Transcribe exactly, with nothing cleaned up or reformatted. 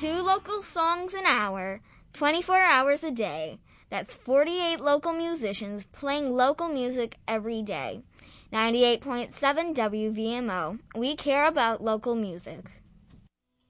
two local songs an hour, twenty-four hours a day. That's forty-eight local musicians playing local music every day. ninety-eight point seven W V M O. We care about local music.